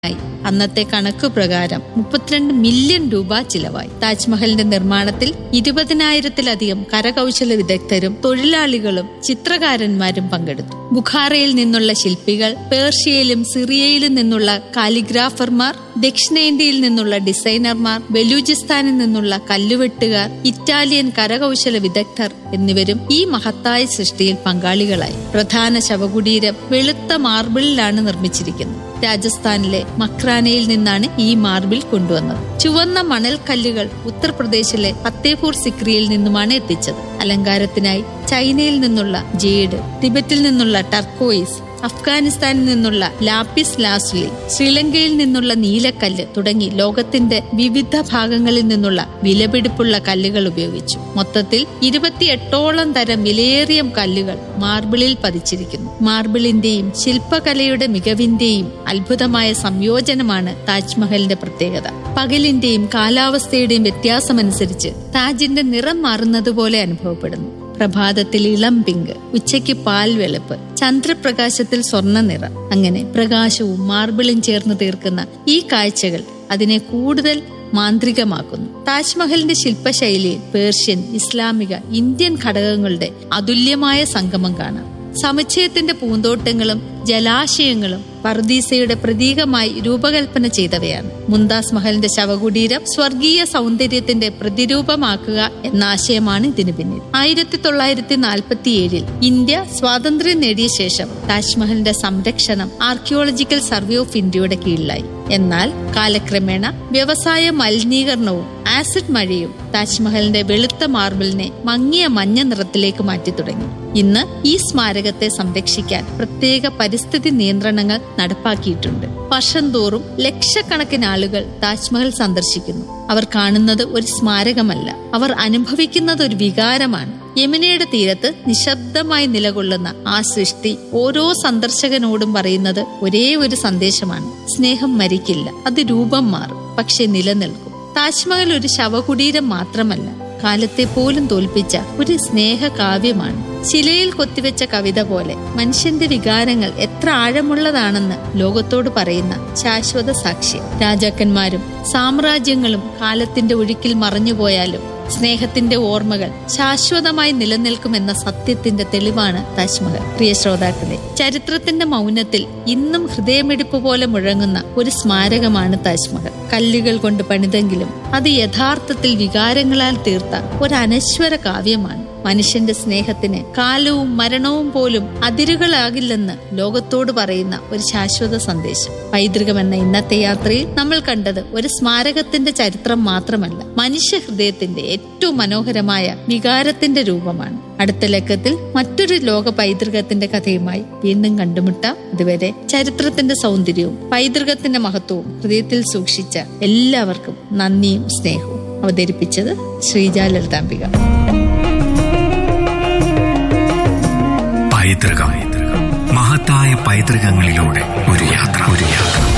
അന്നത്തെ കണക്കു പ്രകാരം 32 മില്യൺ രൂപ ചിലവായി. താജ്മഹലിന്റെ നിർമ്മാണത്തിൽ 20,000-ത്തിലധികം കരകൗശല വിദഗ്ധരും തൊഴിലാളികളും ചിത്രകാരന്മാരും പങ്കെടുത്തു. ബുഖാറയിൽ നിന്നുള്ള ശില്പികൾ, പേർഷ്യയിലും സിറിയയിലും നിന്നുള്ള കാലിഗ്രാഫർമാർ, ദക്ഷിണേന്ത്യയിൽ നിന്നുള്ള ഡിസൈനർമാർ, ബലൂചിസ്ഥാനിൽ നിന്നുള്ള കല്ലുവെട്ടുകാർ, ഇറ്റാലിയൻ കരകൗശല വിദഗ്ധർ എന്നിവരും ഈ മഹത്തായ സൃഷ്ടിയിൽ പങ്കാളികളായി. പ്രധാന ശവകുടീരം വെളുത്ത മാർബിളിലാണ് നിർമ്മിച്ചിരിക്കുന്നത്. രാജസ്ഥാനിലെ മക്രാനയിൽ നിന്നാണ് ഈ മാർബിൾ കൊണ്ടുവന്നത്. ചുവന്ന മണൽക്കല്ലുകൾ ഉത്തർപ്രദേശിലെ ഫത്തേപൂർ സിക്രിയിൽ നിന്നുമാണ് എത്തിച്ചത്. അലങ്കാരത്തിനായി ചൈനയിൽ നിന്നുള്ള ജേഡ്, ടിബറ്റിൽ നിന്നുള്ള ടർക്കോയിസ്, അഫ്ഗാനിസ്ഥാനിൽ നിന്നുള്ള ലാപ്പിസ് ലാസുലി, ശ്രീലങ്കയിൽ നിന്നുള്ള നീലക്കല്ല് തുടങ്ങി ലോകത്തിന്റെ വിവിധ ഭാഗങ്ങളിൽ നിന്നുള്ള വിലപിടിപ്പുള്ള കല്ലുകൾ ഉപയോഗിച്ചു. മൊത്തത്തിൽ 28ഓളം തരം വിലയേറിയ കല്ലുകൾ മാർബിളിൽ പതിച്ചിരിക്കുന്നു. മാർബിളിന്റെയും ശില്പകലയുടെ മികവിന്റെയും അത്ഭുതമായ സംയോജനമാണ് താജ്മഹലിന്റെ പ്രത്യേകത. പകലിന്റെയും കാലാവസ്ഥയുടെയും വ്യത്യാസമനുസരിച്ച് താജിന്റെ നിറം മാറുന്നത് പോലെ അനുഭവപ്പെടുന്നു. പ്രഭാതത്തിൽ ഇളം പിങ്ക്, ഉച്ചയ്ക്ക് പാൽ വെളുപ്പ്, ചന്ദ്രപ്രകാശത്തിൽ സ്വർണ്ണ നിറം. അങ്ങനെ പ്രകാശവും മാർബിളും ചേർന്ന് തീർക്കുന്ന ഈ കാഴ്ചകൾ അതിനെ കൂടുതൽ മാന്ത്രികമാക്കുന്നു. താജ്മഹലിന്റെ ശില്പശൈലിയിൽ പേർഷ്യൻ, ഇസ്ലാമിക, ഇന്ത്യൻ ഘടകങ്ങളുടെ അതുല്യമായ സംഗമം കാണാം. സമുച്ചയത്തിന്റെ പൂന്തോട്ടങ്ങളും ജലാശയങ്ങളും പർദീസയുടെ പ്രതീകമായി രൂപകൽപ്പന ചെയ്തവയാണ്. മുംതാസ് മഹലിന്റെ ശവകുടീരം സ്വർഗീയ സൗന്ദര്യത്തിന്റെ പ്രതിരൂപമാക്കുക എന്ന ആശയമാണ് ഇതിനു പിന്നിൽ. 1947 ഇന്ത്യ സ്വാതന്ത്ര്യം നേടിയ ശേഷം താജ്മഹലിന്റെ സംരക്ഷണം ആർക്കിയോളജിക്കൽ സർവേ ഓഫ് ഇന്ത്യയുടെ കീഴിലായി. എന്നാൽ കാലക്രമേണ വ്യവസായ മലിനീകരണവും ആസിഡ് മഴയും താജ്മഹലിന്റെ വെളുത്ത മാർബിളിനെ മങ്ങിയ മഞ്ഞ നിറത്തിലേക്ക് മാറ്റി തുടങ്ങി. ഇന്ന് ഈ സ്മാരകത്തെ സംരക്ഷിക്കാൻ പ്രത്യേക പരിസ്ഥിതി നിയന്ത്രണങ്ങൾ നടപ്പാക്കിയിട്ടുണ്ട്. വർഷം തോറും ലക്ഷക്കണക്കിന് ആളുകൾ താജ്മഹൽ സന്ദർശിക്കുന്നു. അവർ കാണുന്നത് ഒരു സ്മാരകമല്ല, അവർ അനുഭവിക്കുന്നത് ഒരു വികാരമാണ്. യമുനയുടെ തീരത്ത് നിശബ്ദമായി നിലകൊള്ളുന്ന ആ സൃഷ്ടി ഓരോ സന്ദർശകനോടും പറയുന്നത് ഒരേ ഒരു സന്ദേശമാണ്: സ്നേഹം മരിക്കില്ല, അത് രൂപം മാറും, പക്ഷെ നിലനിൽക്കും. താജ്മഹൽ ഒരു ശവകുടീരം മാത്രമല്ല, കാലത്തെ പോലും തോൽപ്പിച്ച ഒരു സ്നേഹ കാവ്യമാണ്. ശിലയിൽ കൊത്തിവെച്ച കവിത പോലെ മനുഷ്യന്റെ വികാരങ്ങൾ എത്ര ആഴമുള്ളതാണെന്ന് ലോകത്തോട് പറയുന്ന ശാശ്വത സാക്ഷ്യം. രാജാക്കന്മാരും സാമ്രാജ്യങ്ങളും കാലത്തിന്റെ ഒഴുക്കിൽ മറഞ്ഞുപോയാലും സ്നേഹത്തിന്റെ ഓർമ്മകൾ ശാശ്വതമായി നിലനിൽക്കുമെന്ന സത്യത്തിന്റെ തെളിവാണ് താജ്മഹൽ. പ്രിയ ശ്രോതാക്കളെ, ചരിത്രത്തിന്റെ മൗനത്തിൽ ഇന്നും ഹൃദയമിടിപ്പ് പോലെ മുഴങ്ങുന്ന ഒരു സ്മാരകമാണ് താജ്മഹൽ. കല്ലുകൾ കൊണ്ട് പണിതെങ്കിലും അത് യഥാർത്ഥത്തിൽ വികാരങ്ങളാൽ തീർത്ത ഒരു അനശ്വര കാവ്യമാണ്. മനുഷ്യന്റെ സ്നേഹത്തിന് കാലവും മരണവും പോലും അതിരുകളാകില്ലെന്ന് ലോകത്തോട് പറയുന്ന ഒരു ശാശ്വത സന്ദേശം. പൈതൃകം എന്ന ഇന്നത്തെ യാത്രയിൽ നമ്മൾ കണ്ടത് ഒരു സ്മാരകത്തിന്റെ ചരിത്രം മാത്രമല്ല, മനുഷ്യ ഹൃദയത്തിന്റെ ഏറ്റവും മനോഹരമായ വികാരത്തിന്റെ രൂപമാണ്. അടുത്ത ലക്കത്തിൽ മറ്റൊരു ലോക പൈതൃകത്തിന്റെ കഥയുമായി വീണ്ടും കണ്ടുമുട്ടാം. അതുവരെ ചരിത്രത്തിന്റെ സൗന്ദര്യവും പൈതൃകത്തിന്റെ മഹത്വവും ഹൃദയത്തിൽ സൂക്ഷിച്ച എല്ലാവർക്കും നന്ദിയും സ്നേഹവും. അവതരിപ്പിച്ചത് ശ്രീജ ലളിതാംബിക. പൈതൃകം, മഹത്തായ പൈതൃകങ്ങളിലൂടെ ഒരു യാത്ര.